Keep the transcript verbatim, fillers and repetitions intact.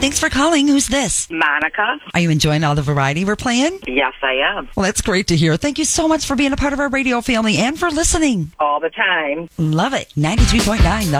Thanks for calling. Who's this? Monica. Are you enjoying all the variety we're playing? Yes, I am. Well, that's great to hear. Thank you so much for being a part of our radio family and for listening. All the time. Love it. ninety-three point nine.